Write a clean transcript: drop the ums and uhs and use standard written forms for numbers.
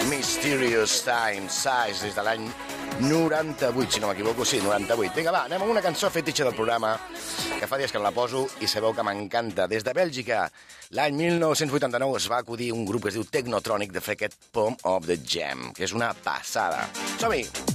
Mysterious Time Size des de l'any 98, si no m'equivoco, sí, 98. Vinga, va, anem amb una cançó fetitxa del programa, que fa dies que la poso i sabeu que m'encanta. Des de Bèlgica, l'any 1989 es va acudir un grup que es diu Technotronic de fer aquest Palm of the Jam, que és una passada. Som-hi!